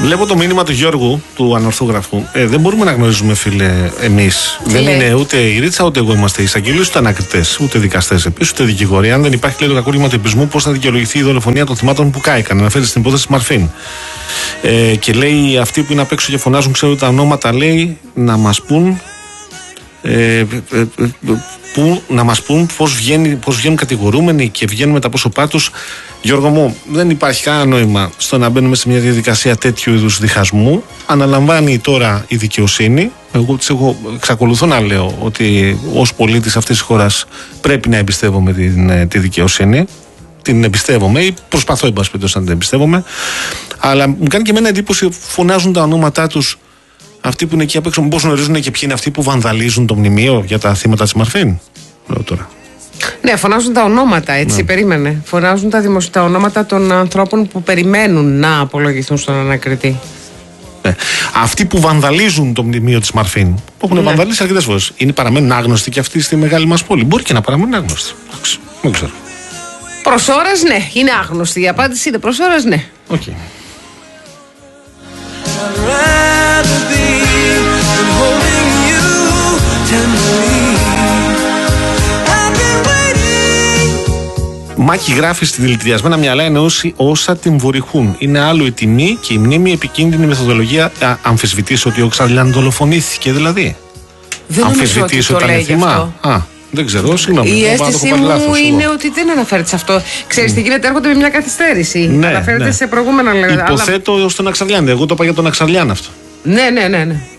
Βλέπω το μήνυμα του Γιώργου, του ανορθόγραφου. Δεν μπορούμε να γνωρίζουμε, φίλε, εμείς. Δεν είναι ούτε η Ρίτσα, ούτε εγώ είμαστε εισαγγελείς, ούτε ανακριτές, ούτε δικαστές επίσης, ούτε δικηγόροι. Αν δεν υπάρχει, λέει, το κακούργημα του επισμού, πώς θα δικαιολογηθεί η δολοφονία των θυμάτων που κάηκαν. Αναφέρεται στην υπόθεση Μαρφίν. Και λέει, αυτοί που είναι απ' έξω και φωνάζουν, ξέρω τα ονόματα, λέει, να μας πούν. Να μας πούν πώς βγαίνουν κατηγορούμενοι και βγαίνουν με τα πρόσωπά τους. Γιώργο μου, δεν υπάρχει κανένα νόημα στο να μπαίνουμε σε μια διαδικασία τέτοιου είδους διχασμού. Αναλαμβάνει τώρα η δικαιοσύνη. Εγώ εξακολουθώ να λέω ότι ως πολίτης αυτής της χώρας πρέπει να εμπιστεύομαι τη δικαιοσύνη. Την εμπιστεύομαι ή προσπαθώ, εν πάση περιπτώσει, να την εμπιστεύομαι. Αλλά μου κάνει και εμένα εντύπωση, φωνάζουν τα ονόματά τους αυτοί που είναι εκεί απ' έξω. Πώς γνωρίζουν και ποιοι είναι αυτοί που βανδαλίζουν το μνημείο για τα θύματα της Μαρφίν. Λέω τώρα. Ναι, φωνάζουν τα ονόματα, έτσι, περίμενε. Φωνάζουν τα ονόματα των ανθρώπων που περιμένουν να απολογηθούν στον ανακριτή. Ναι. Αυτοί που βανδαλίζουν το μνημείο της Μαρφίν, που έχουν βανδαλίσει αρκετές φορές, παραμένουν άγνωστοι και αυτοί στη μεγάλη μας πόλη. Μπορεί και να παραμένουν άγνωστοι. Δεν ξέρω. Προς ώρας, ναι, είναι άγνωστοι. Η απάντηση είναι προς ώρας, ναι. Okay. Μάκη γράφει στη δηλητηριασμένα μυαλά είναι όσα την βουρηχούν. Είναι άλλο η τιμή και η μνήμη, επικίνδυνη μεθοδολογία. Αμφισβητήσω ότι ο Ξαλιάν δολοφονήθηκε, δηλαδή. Δεν αμφισβητήσω ότι το λέει θύμα. Δεν ξέρω, συγγνώμη. Η αίσθηση μου είναι ότι δεν αναφέρεται σε αυτό. Ξέρεις τι γίνεται, έρχονται με μια καθυστέρηση. Ναι, αναφέρεται σε προηγούμενα λόγια. Υποθέτω στον Αξαλιάν. Εγώ το είπα για τον Αξαλιάν αυτό. Ναι.